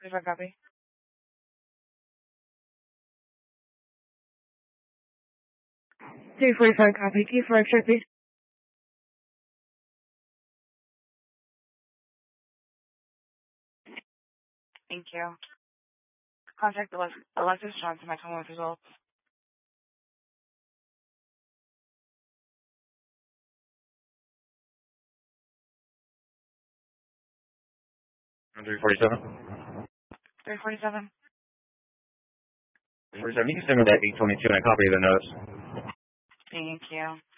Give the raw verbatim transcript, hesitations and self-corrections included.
There's our copy. three forty-five copy. Key for extra, please. Thank you. Contact Alexis Johnson, my phone with results. three forty-seven. three forty-seven. three forty-seven, you can send me that eight twenty-two and a copy of the notes. Thank you.